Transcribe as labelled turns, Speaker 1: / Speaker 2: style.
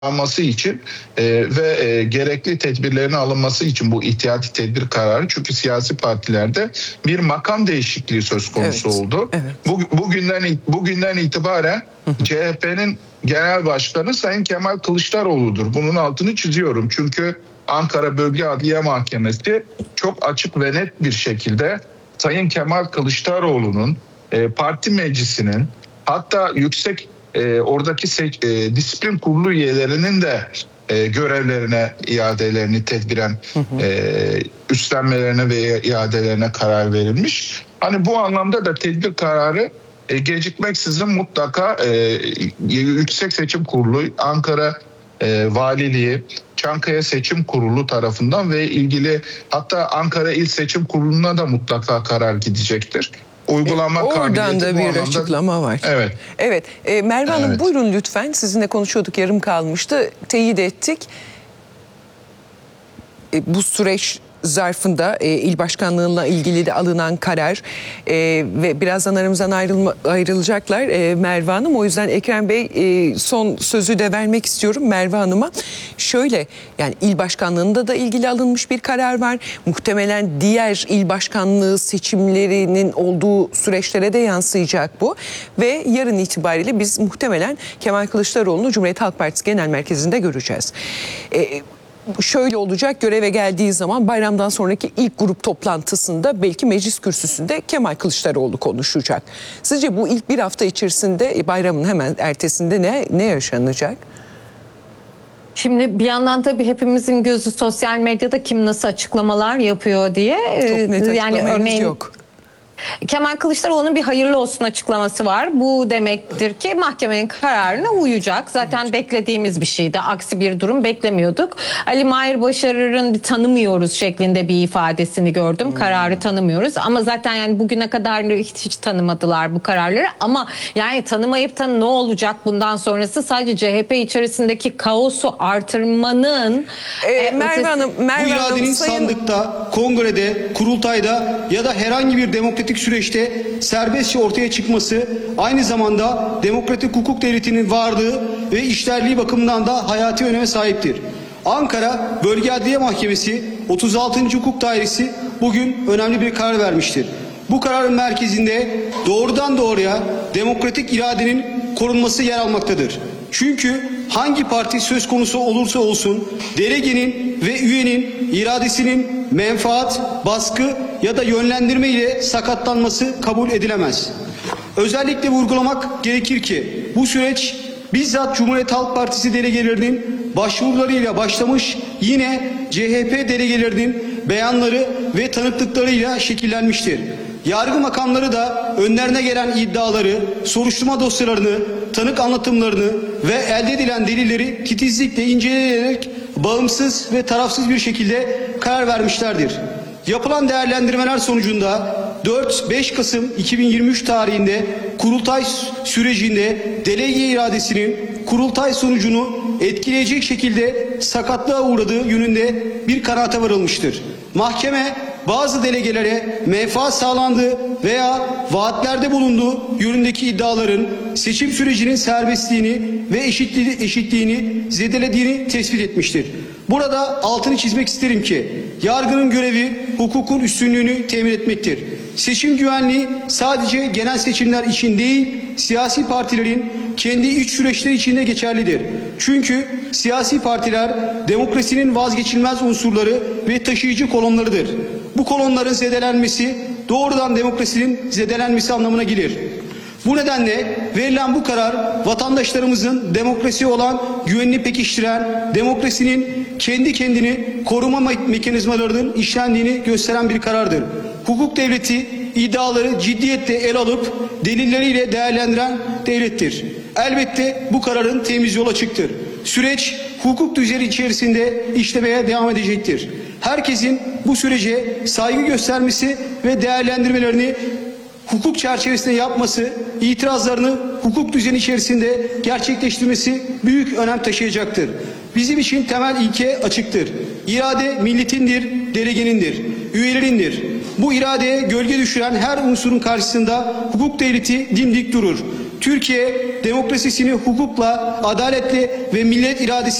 Speaker 1: alması için ve gerekli tedbirlerin alınması için bu ihtiyati tedbir kararı, çünkü siyasi partilerde bir makam değişikliği söz konusu oldu. Evet. Bugünden itibaren CHP'nin genel başkanı Sayın Kemal Kılıçdaroğlu'dur. Bunun altını çiziyorum. Çünkü Ankara Bölge Adliye Mahkemesi çok açık ve net bir şekilde Sayın Kemal Kılıçdaroğlu'nun parti meclisinin, hatta yüksek oradaki disiplin kurulu üyelerinin de görevlerine iadelerini tedbiren üstlenmelerine ve iadelerine karar verilmiş. Hani bu anlamda da tedbir kararı gecikmeksizin mutlaka Yüksek Seçim Kurulu, Ankara Valiliği, Çankaya Seçim Kurulu tarafından ve ilgili, hatta Ankara İl Seçim Kurulu'na da mutlaka karar gidecektir. Uygulama
Speaker 2: oradan da bir açıklama var.
Speaker 1: Evet.
Speaker 2: Evet. Merve Hanım, buyurun lütfen. Sizinle konuşuyorduk, yarım kalmıştı. Teyit ettik. Bu süreç zarfında il başkanlığıyla ilgili de alınan karar ve birazdan aramızdan ayrılacaklar Merve Hanım. O yüzden Ekrem Bey, son sözü de vermek istiyorum Merve Hanım'a. Şöyle, yani il başkanlığında da ilgili alınmış bir karar var. Muhtemelen diğer il başkanlığı seçimlerinin olduğu süreçlere de yansıyacak bu. Ve yarın itibariyle biz muhtemelen Kemal Kılıçdaroğlu'nu Cumhuriyet Halk Partisi Genel Merkezi'nde göreceğiz. Şöyle olacak: göreve geldiği zaman bayramdan sonraki ilk grup toplantısında belki meclis kürsüsünde Kemal Kılıçdaroğlu konuşacak. Sizce bu ilk bir hafta içerisinde, bayramın hemen ertesinde ne yaşanacak?
Speaker 3: Şimdi bir yandan tabii hepimizin gözü sosyal medyada, kim nasıl açıklamalar yapıyor diye.
Speaker 2: Çok net
Speaker 3: yani örneğin
Speaker 2: yok.
Speaker 3: Kemal Kılıçdaroğlu'nun bir hayırlı olsun açıklaması var. Bu demektir ki mahkemenin kararına uyacak. Zaten beklediğimiz bir şeydi. Aksi bir durum beklemiyorduk. Ali Mahir Başarır'ın tanımıyoruz şeklinde bir ifadesini gördüm. Kararı tanımıyoruz. Ama zaten yani bugüne kadar hiç tanımadılar bu kararları. Ama yani tanımayıp da ne olacak bundan sonrası? Sadece CHP içerisindeki kaosu artırmanın...
Speaker 2: Merve Hanım,
Speaker 4: bu iradenin sandıkta, kongrede, kurultayda ya da herhangi bir demokratik süreçte serbestçe ortaya çıkması aynı zamanda demokratik hukuk devletinin varlığı ve işlerliği bakımından da hayati öneme sahiptir. Ankara Bölge Adliye Mahkemesi 36. Hukuk Dairesi bugün önemli bir karar vermiştir. Bu kararın merkezinde doğrudan doğruya demokratik iradenin korunması yer almaktadır. Çünkü hangi parti söz konusu olursa olsun delegenin ve üyenin iradesinin menfaat, baskı ya da yönlendirme ile sakatlanması kabul edilemez. Özellikle vurgulamak gerekir ki bu süreç bizzat Cumhuriyet Halk Partisi delegelerinin başvurularıyla başlamış, yine CHP delegelerinin beyanları ve tanıklıklarıyla şekillenmiştir. Yargı makamları da önlerine gelen iddiaları, soruşturma dosyalarını, tanık anlatımlarını ve elde edilen delilleri titizlikle inceleyerek bağımsız ve tarafsız bir şekilde karar vermişlerdir. Yapılan değerlendirmeler sonucunda 4-5 Kasım 2023 tarihinde kurultay sürecinde delege iradesinin kurultay sonucunu etkileyecek şekilde sakatlığa uğradığı yönünde bir kanaate varılmıştır. Mahkeme bazı delegelere menfaat sağlandığı veya vaatlerde bulunduğu yönündeki iddiaların seçim sürecinin serbestliğini ve eşitliğini zedelediğini tespit etmiştir. Burada altını çizmek isterim ki yargının görevi hukukun üstünlüğünü temin etmektir. Seçim güvenliği sadece genel seçimler için değil, siyasi partilerin kendi iç süreçleri içinde geçerlidir. Çünkü siyasi partiler demokrasinin vazgeçilmez unsurları ve taşıyıcı kolonlarıdır. Bu kolonların zedelenmesi doğrudan demokrasinin zedelenmesi anlamına gelir. Bu nedenle verilen bu karar vatandaşlarımızın demokrasiye olan güvenini pekiştiren, demokrasinin kendi kendini koruma mekanizmalarının işlendiğini gösteren bir karardır. Hukuk devleti iddiaları ciddiyetle ele alıp delilleriyle değerlendiren devlettir. Elbette bu kararın temiz yolu açıktır. Süreç hukuk düzeni içerisinde işlemeye devam edecektir. Herkesin bu sürece saygı göstermesi ve değerlendirmelerini hukuk çerçevesinde yapması, itirazlarını hukuk düzeni içerisinde gerçekleştirmesi büyük önem taşıyacaktır. Bizim için temel ilke açıktır. İrade milletindir, delegenindir, üyelerindir. Bu iradeye gölge düşüren her unsurun karşısında hukuk devleti dimdik durur. Türkiye demokrasisini hukukla, adaletle ve millet iradesi